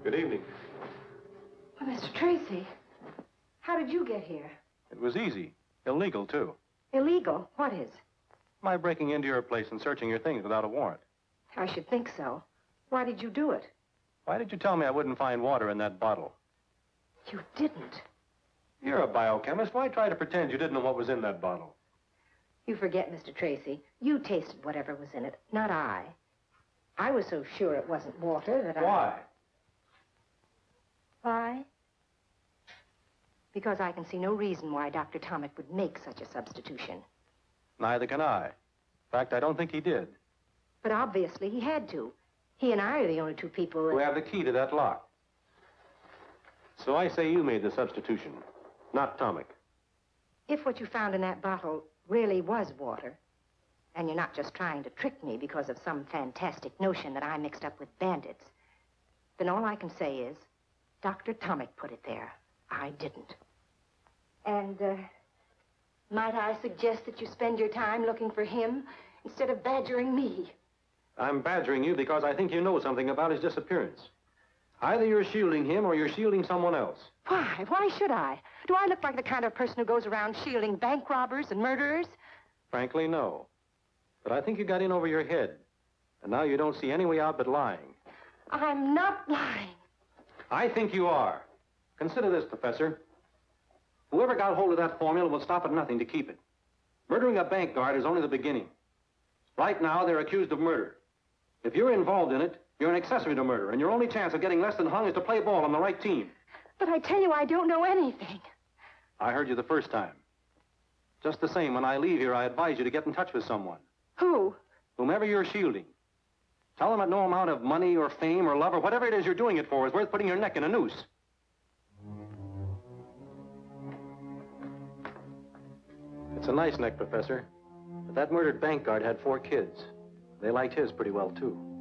Good evening. Well, Mr. Tracy, how did you get here? It was easy. Illegal, too. Illegal? What is? My breaking into your place and searching your things without a warrant. I should think so. Why did you do it? Why did you tell me I wouldn't find water in that bottle? You didn't. You're a biochemist. Why try to pretend you didn't know what was in that bottle? You forget, Mr. Tracy. You tasted whatever was in it, not I. I was so sure it wasn't water that Why? Why? Because I can see no reason why Dr. Tomic would make such a substitution. Neither can I. In fact, I don't think he did. But obviously he had to. He and I are the only two people Who have the key to that lock. So I say you made the substitution, not Tomic. If what you found in that bottle really was water, and you're not just trying to trick me because of some fantastic notion that I mixed up with bandits, then all I can say is Dr. Tomic put it there. I didn't. And, might I suggest that you spend your time looking for him instead of badgering me? I'm badgering you because I think you know something about his disappearance. Either you're shielding him or you're shielding someone else. Why? Why should I? Do I look like the kind of person who goes around shielding bank robbers and murderers? Frankly, no. But I think you got in over your head. And now you don't see any way out but lying. I'm not lying. I think you are. Consider this, Professor. Whoever got hold of that formula will stop at nothing to keep it. Murdering a bank guard is only the beginning. Right now, they're accused of murder. If you're involved in it, you're an accessory to murder, and your only chance of getting less than hung is to play ball on the right team. But I tell you, I don't know anything. I heard you the first time. Just the same, when I leave here, I advise you to get in touch with someone. Who? Whomever you're shielding. Tell them that no amount of money or fame or love or whatever it is you're doing it for is worth putting your neck in a noose. It's a nice neck, Professor. But that murdered bank guard had 4 kids. They liked his pretty well, too.